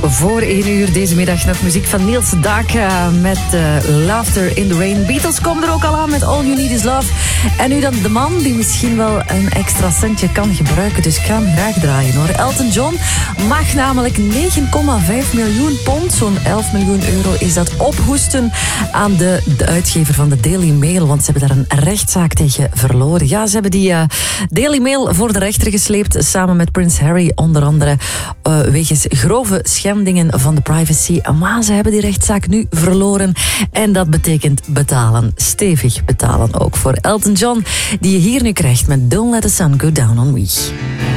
voor 1 uur deze middag nog muziek van Niels Daak met Laughter in the Rain. Beatles komen er ook al aan met All You Need Is Love. En nu dan de man die misschien wel een extra centje kan gebruiken, dus ik ga hem graag draaien hoor. Elton John mag namelijk 9,5 miljoen pond, zo'n 11 miljoen euro is dat, ophoesten aan de uitgever van de Daily Mail, want ze hebben daar een rechtszaak tegen verloren. Ja, ze hebben die Daily Mail voor de rechter gesleept, samen met Prins Harry onder andere, wegens grove schendingen van de privacy. Maar ze hebben die rechtszaak nu verloren en dat betekent betalen. Stevig betalen ook voor Elton John, die je hier nu krijgt met Don't Let the Sun Go Down on Me.